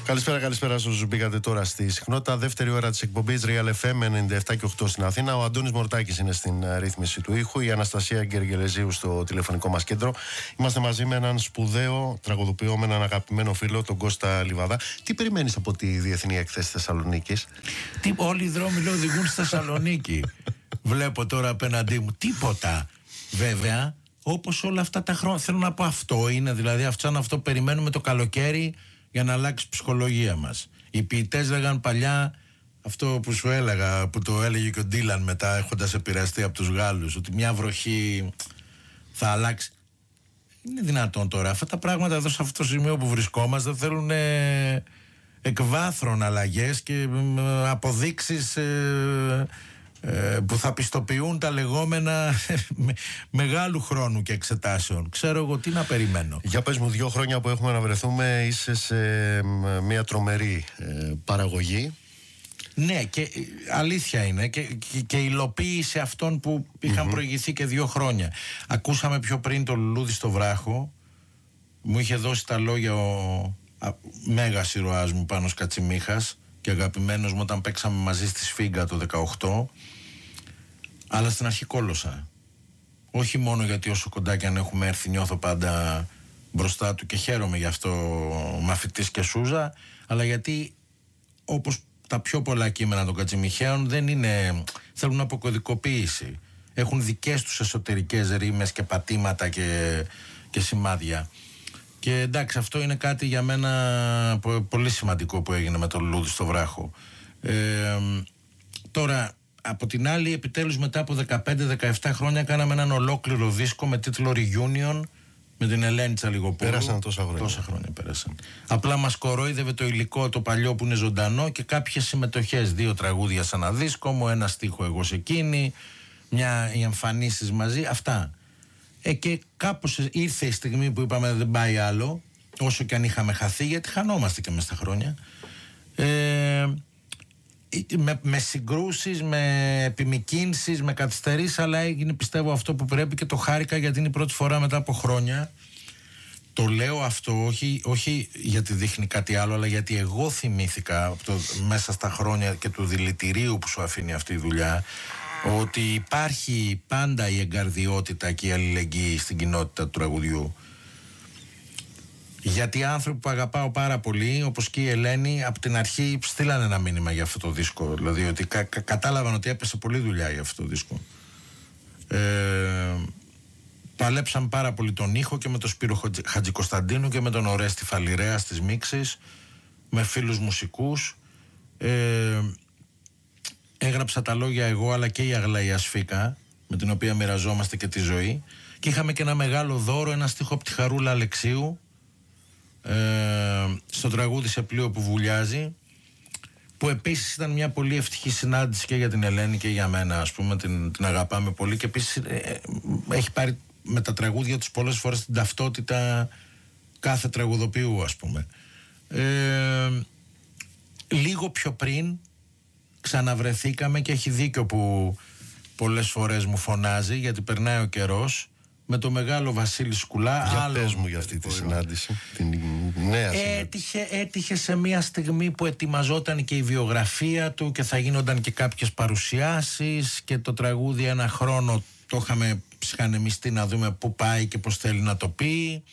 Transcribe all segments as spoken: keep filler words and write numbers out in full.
Καλησπέρα, καλησπέρα σε όσους μπήκατε τώρα στη συχνότητα. Δεύτερη ώρα της εκπομπής Real εφ εμ ενενήντα επτά και οκτώ στην Αθήνα. Ο Αντώνης Μορτάκης είναι στην ρύθμιση του ήχου, η Αναστασία Γκεργελεζίου στο τηλεφωνικό μας κέντρο. Είμαστε μαζί με έναν σπουδαίο τραγουδοποιό, με έναν αγαπημένο φίλο, τον Κώστα Λιβαδά. Τι περιμένεις από τη Διεθνή Έκθεση Θεσσαλονίκης? Τι, όλοι οι δρόμοι λέω οδηγούν στη Θεσσαλονίκη. Βλέπω τώρα απέναντί μου τίποτα. Βέβαια, όπως όλα αυτά τα χρόνια, θέλω να πω, αυτό είναι, δηλαδή αυτό σαν αυτό περιμένουμε το καλοκαίρι για να αλλάξει η ψυχολογία μας. Οι ποιητές λέγαν παλιά αυτό που σου έλεγα, που το έλεγε και ο Ντίλαν μετά, έχοντας επηρεαστεί από τους Γάλλους, ότι μια βροχή θα αλλάξει. Είναι δυνατόν τώρα? Αυτά τα πράγματα εδώ σε αυτό το σημείο που βρισκόμαστε θέλουν ε, εκβάθρον αλλαγές και ε, αποδείξεις ε, ε, που θα πιστοποιούν τα λεγόμενα με, μεγάλου χρόνου και εξετάσεων. Ξέρω εγώ τι να περιμένω. Για πες μου, δύο χρόνια που έχουμε να βρεθούμε, είσαι σε μια τρομερή ε, παραγωγή. Ναι, και αλήθεια είναι και, και, και υλοποίηση αυτών που είχαν mm-hmm. προηγηθεί και δύο χρόνια. Ακούσαμε πιο πριν το Λουλούδι στο Βράχο. Μου είχε δώσει τα λόγια ο α, μέγας ηρωάς μου Πάνος Κατσιμίχας και αγαπημένος μου όταν παίξαμε μαζί στη Σφίγγα το δεκαοκτώ. Αλλά στην αρχή κόλωσα. Όχι μόνο γιατί όσο κοντά και αν έχουμε έρθει νιώθω πάντα μπροστά του και χαίρομαι γι' αυτό μαθητής και Σούζα, αλλά γιατί όπως τα πιο πολλά κείμενα των Κατσιμιχαίων δεν είναι, θέλουν αποκωδικοποίηση. Έχουν δικές τους εσωτερικές ρήμες και πατήματα και, και σημάδια. Και εντάξει, αυτό είναι κάτι για μένα πολύ σημαντικό που έγινε με το Λουλούδι στο Βράχο. Ε, τώρα, από την άλλη, επιτέλους μετά από δεκαπέντε δεκαεπτά χρόνια κάναμε έναν ολόκληρο δίσκο με τίτλο Reunion με την Ελένη Τσαλιγοπούλου. Πέρασαν τόσα χρόνια. Τόσα χρόνια πέρασαν. Απλά μας κορόιδευε το υλικό το παλιό που είναι ζωντανό και κάποιες συμμετοχές. Δύο τραγούδια σε ένα δίσκο μου, ένα στίχο εγώ σε εκείνη, μια, οι εμφανίσεις μαζί, αυτά. Ε, και κάπως ήρθε η στιγμή που είπαμε δεν πάει άλλο, όσο και αν είχαμε χαθεί, γιατί χανόμαστε και μες στα χρόνια. Ε, με, με συγκρούσεις, με επιμικίνσεις, με καθυστερήσεις, αλλά έγινε πιστεύω αυτό που πρέπει και το χάρηκα γιατί είναι η πρώτη φορά μετά από χρόνια. Το λέω αυτό όχι, όχι γιατί δείχνει κάτι άλλο, αλλά γιατί εγώ θυμήθηκα από το, μέσα στα χρόνια και του δηλητηρίου που σου αφήνει αυτή η δουλειά, ότι υπάρχει πάντα η εγκαρδιότητα και η αλληλεγγύη στην κοινότητα του τραγουδιού. Γιατί οι άνθρωποι που αγαπάω πάρα πολύ, όπως και η Ελένη, από την αρχή στείλανε ένα μήνυμα για αυτό το δίσκο. Δηλαδή ότι κα, κα, κατάλαβαν ότι έπεσε πολλή δουλειά για αυτό το δίσκο. Ε, παλέψαν πάρα πολύ τον ήχο και με τον Σπύρο Χατζικοσταντίνου και με τον Ορέστη Φαλιρέα στις μίξεις, με φίλους μουσικούς. Ε, έγραψα τα λόγια εγώ, αλλά και η Αγλαία Σφίκα, με την οποία μοιραζόμαστε και τη ζωή. Και είχαμε και ένα μεγάλο δώρο, ένα στίχο από τη Χαρούλα Αλεξίου, Ε, στο τραγούδι Σε πλοίο που βουλιάζει, που επίσης ήταν μια πολύ ευτυχή συνάντηση και για την Ελένη και για μένα, ας πούμε, την, την αγαπάμε πολύ και επίσης ε, έχει πάρει με τα τραγούδια τους πολλές φορές την ταυτότητα κάθε τραγουδοποιού, ας πούμε. Ε, λίγο πιο πριν ξαναβρεθήκαμε και έχει δίκιο που πολλές φορές μου φωνάζει γιατί περνάει ο καιρός, με το μεγάλο Βασίλη Σκουλά. Για άλλο... πες μου για αυτή τη συνάντηση, την νέα συνάντηση. Έτυχε, έτυχε σε μια στιγμή που ετοιμαζόταν και η βιογραφία του και θα γίνονταν και κάποιες παρουσιάσεις και το τραγούδι ένα χρόνο το είχαμε ψυχανεμιστεί να δούμε πού πάει και πώς θέλει να το πει.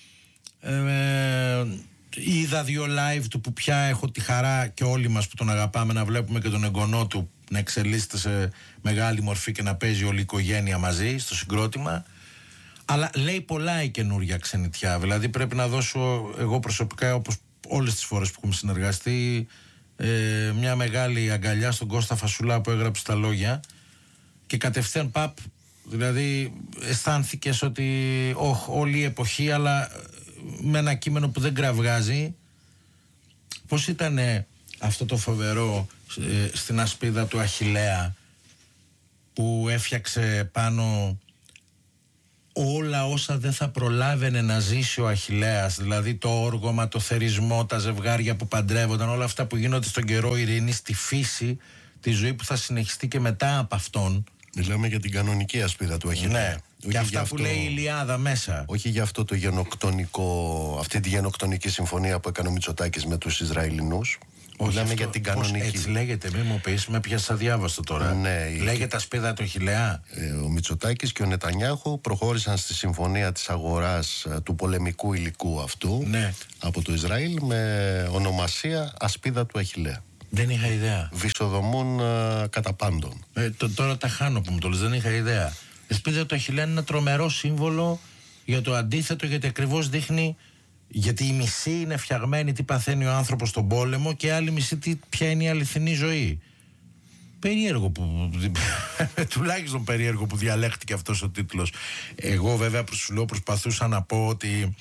Ε, είδα δύο live του που πια έχω τη χαρά και όλοι μας που τον αγαπάμε να βλέπουμε και τον εγγονό του να εξελίσσεται σε μεγάλη μορφή και να παίζει όλη η οικογένεια μαζί στο συγκρότημα. Αλλά λέει πολλά η καινούργια ξενιτιά. Δηλαδή πρέπει να δώσω εγώ προσωπικά, όπως όλες τις φορές που έχουμε συνεργαστεί, ε, μια μεγάλη αγκαλιά στον Κώστα Φασουλά που έγραψε τα λόγια και κατευθείαν παπ, δηλαδή αισθάνθηκες ότι όχ, όλη η εποχή, αλλά με ένα κείμενο που δεν κραυγάζει. Πώς ήταν αυτό το φοβερό ε, στην ασπίδα του Αχιλλέα που έφτιαξε πάνω όλα όσα δεν θα προλάβαινε να ζήσει ο Αχιλλέας, δηλαδή το όργωμα, το θερισμό, τα ζευγάρια που παντρεύονταν, όλα αυτά που γίνονται στον καιρό ειρήνη, στη φύση, τη ζωή που θα συνεχιστεί και μετά από αυτόν. Μιλάμε για την κανονική ασπίδα του Αχιλλέα. Ναι, Και αυτά αυτό, που λέει η Ηλιάδα μέσα. Όχι για αυτό το γενοκτονικό, αυτή τη γενοκτονική συμφωνία που έκανε ο Μητσοτάκης με τους Ισραηλινούς. Μιλάμε για την κανονική. Έτσι λέγεται, μην μου πεις, με πιάσεις αδιάβαστο τώρα. Ναι, λέγεται ασπίδα το Χιλεά. Ε, ο Μητσοτάκης και ο Νετανιάχου προχώρησαν στη συμφωνία της αγοράς ε, του πολεμικού υλικού αυτού, ναι, από το Ισραήλ με ονομασία ασπίδα του Αχιλλέα. Δεν είχα ιδέα. Βυσοδομούν ε, κατά πάντων. Ε, το, τώρα τα χάνω που μου το λες, δεν είχα ιδέα. Η ασπίδα του Αχιλλέα είναι ένα τρομερό σύμβολο για το αντίθετο, γιατί ακριβώς δείχνει. Γιατί η μισή είναι φτιαγμένη τι παθαίνει ο άνθρωπος στον πόλεμο και άλλη μισή τι, ποια είναι η αληθινή ζωή. Περίεργο που, τουλάχιστον περίεργο που διαλέχτηκε αυτός ο τίτλος. Εγώ βέβαια σου λέω προσπαθούσα να πω ότι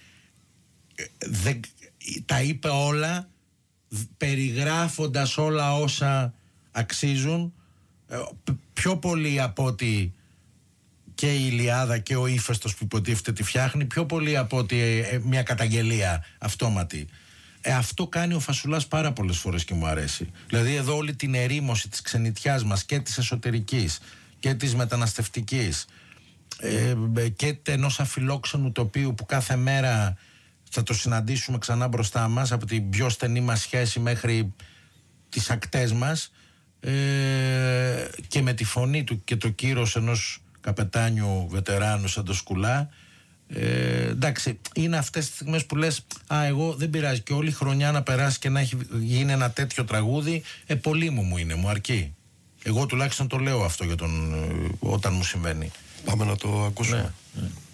δεν, τα είπε όλα περιγράφοντας όλα όσα αξίζουν πιο πολύ από ότι και η Ηλιάδα και ο ύφεστος που υποτίθεται τη φτιάχνει, πιο πολύ από ότι ε, μια καταγγελία αυτόματη. Ε, αυτό κάνει ο Φασουλάς πάρα πολλές φορές και μου αρέσει. Δηλαδή εδώ όλη την ερήμωση της ξενιτιάς μας και της εσωτερικής και της μεταναστευτικής ε, και ενός αφιλόξενου τοπίου που κάθε μέρα θα το συναντήσουμε ξανά μπροστά μας, από την πιο στενή μας σχέση μέχρι τις ακτές μας, ε, και με τη φωνή του και το κύρος ενός καπετάνιου βετεράνου σαν το Σκουλά. Ε, εντάξει, είναι αυτές τις στιγμές που λες, α, εγώ δεν πειράζει και όλη η χρονιά να περάσει και να έχει γίνει ένα τέτοιο τραγούδι, ε, πολύ μου μου είναι, μου αρκεί. Εγώ τουλάχιστον το λέω αυτό για τον, όταν μου συμβαίνει. Πάμε να το ακούσουμε. Ναι, ναι.